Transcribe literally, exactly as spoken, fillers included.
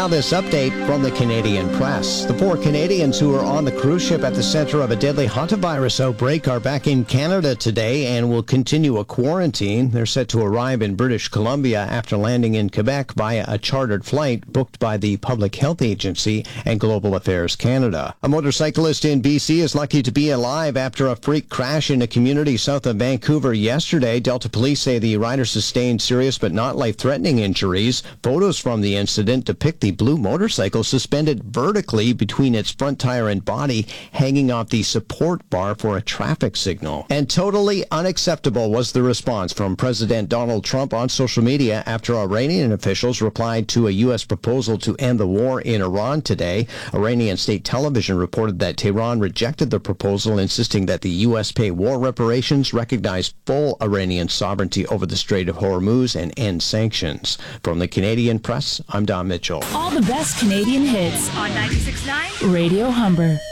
now this update from the Canadian Press. The four Canadians who were on the cruise ship at the center of a deadly hantavirus outbreak are back in Canada today and will continue a quarantine. They're set to arrive in British Columbia after landing in Quebec via a chartered flight booked by the Public Health Agency and Global Affairs Canada. A motorcyclist in B C is lucky to be alive after a freak crash in a community south of Vancouver yesterday. Delta police say the rider sustained serious but not life-threatening injuries. Photos from the incident depict the blue motorcycle suspended vertically between its front tire and body, hanging off the support bar for a traffic signal. And totally unacceptable was the response from President Donald Trump on social media after Iranian officials replied to a U S proposal to end the war in Iran today. Iranian state television reported that Tehran rejected the proposal, insisting that the U S pay war reparations, recognize full Iranian sovereignty over the Strait of Hormuz, and end sanctions. From the Canadian Press, I'm Don Mitchell. All the best Canadian hits on ninety-six point nine Radio Humber.